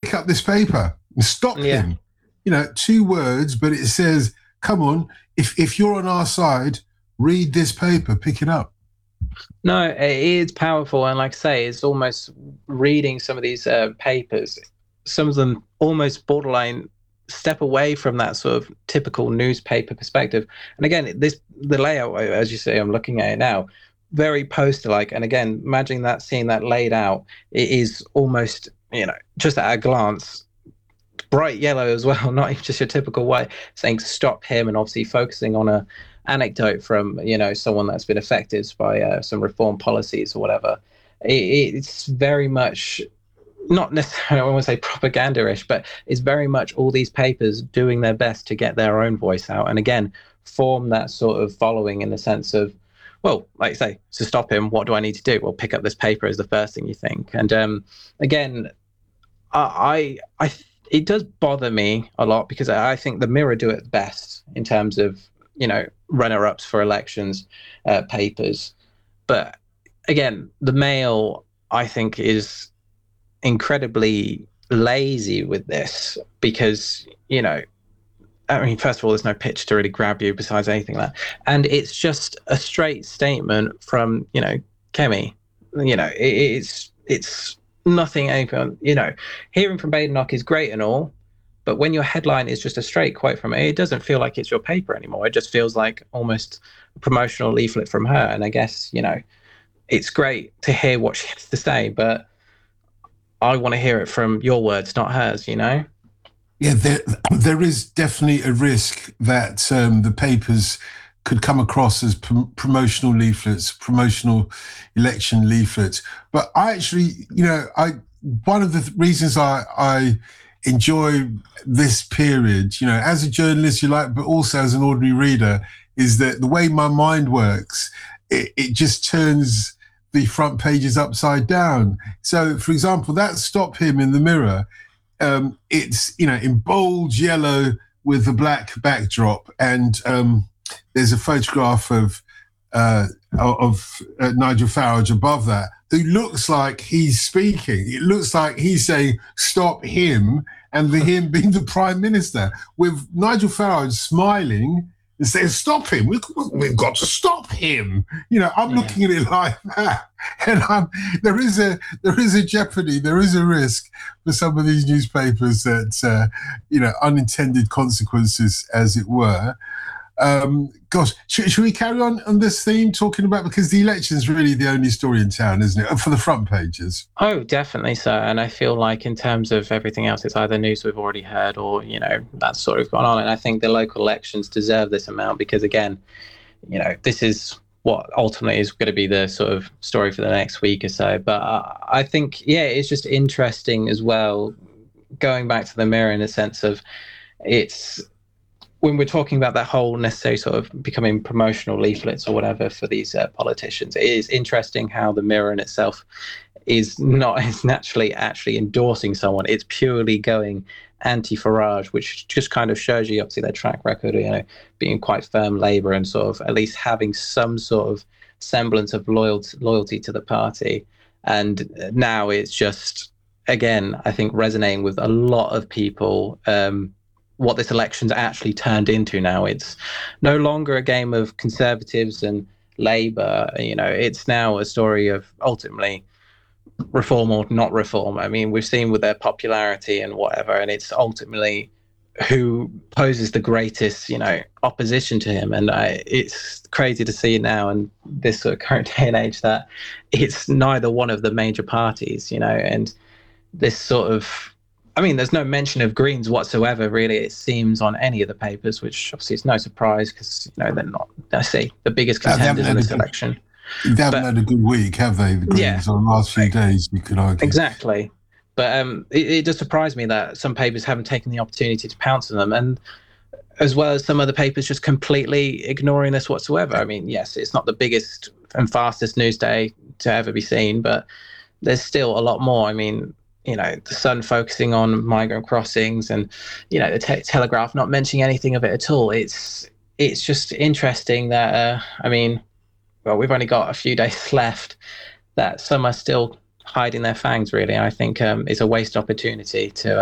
pick up this paper and stop Yeah. him. 2 words, but it says, come on, if you're on our side, read this paper, pick it up. No, it is powerful, and like I say, it's almost reading some of these papers. Some of them almost borderline step away from that sort of typical newspaper perspective. And again, the layout, as you say, I'm looking at it now, very poster-like. And again, imagining that, seeing that laid out, it is almost, just at a glance, bright yellow as well, not even just your typical white, saying stop him, and obviously focusing on a anecdote from someone that's been affected by some reform policies or whatever. It's very much not necessarily, I want to say propaganda-ish, but it's very much all these papers doing their best to get their own voice out, and again form that sort of following in the sense of, well, like I say, to stop him, what do I need to do? Well, pick up this paper is the first thing you think. And again, I it does bother me a lot, because I think the Mirror do it best in terms of runner-ups for elections papers. But again, the Mail, I think, is incredibly lazy with this, because first of all, there's no pitch to really grab you besides anything like that, and it's just a straight statement from Kemi. It's nothing. Hearing from Badenoch is great and all, but when your headline is just a straight quote from it doesn't feel like it's your paper anymore. It just feels like almost a promotional leaflet from her. And I guess it's great to hear what she has to say, but I want to hear it from your words, not hers. Yeah, there is definitely a risk that the papers could come across as promotional leaflets, promotional election leaflets. But I actually, one of the reasons I enjoy this period, as a journalist, but also as an ordinary reader, is that the way my mind works, it just turns the front pages upside down. So, for example, that stop him in the Mirror, it's, in bold yellow with a black backdrop, and there's a photograph of Nigel Farage above that, who looks like he's speaking. It looks like he's saying, stop him, and the him being the Prime Minister, with Nigel Farage smiling and saying, stop him. We've got to stop him. I'm looking at it like that. And there is a jeopardy, there is a risk for some of these newspapers that, unintended consequences, as it were. Gosh, should we carry on this theme, talking about, because the election is really the only story in town, isn't it, for the front pages? Oh, definitely so. And I feel like in terms of everything else, it's either news we've already heard or, that's sort of gone on. And I think the local elections deserve this amount, because again, this is what ultimately is going to be the sort of story for the next week or so. But I think, it's just interesting as well, going back to the Mirror in the sense of, it's, when we're talking about that whole necessary sort of becoming promotional leaflets or whatever for these politicians, it is interesting how the Mirror in itself is naturally actually endorsing someone. It's purely going anti-Farage, which just kind of shows you, obviously, their track record, being quite firm Labour and sort of at least having some sort of semblance of loyalty to the party. And now it's just, again, I think resonating with a lot of people, what this election's actually turned into now. It's no longer a game of Conservatives and Labour. It's now a story of ultimately reform or not reform. I mean, we've seen with their popularity and whatever, and it's ultimately who poses the greatest, opposition to him. And it's crazy to see now in this sort of current day and age that it's neither one of the major parties, and this sort of, there's no mention of Greens whatsoever, really, it seems, on any of the papers, which obviously is no surprise, because, they're not, I say, the biggest contenders in this election. They haven't had a good week, have they, the Greens, on the last few days, you could argue. Exactly. But it does surprise me that some papers haven't taken the opportunity to pounce on them, and as well as some other papers just completely ignoring this whatsoever. Yes, it's not the biggest and fastest news day to ever be seen, but there's still a lot more. The Sun focusing on migrant crossings, and the Telegraph not mentioning anything of it at all. It's just interesting that we've only got a few days left, that some are still hiding their fangs, really. I think it's a waste opportunity to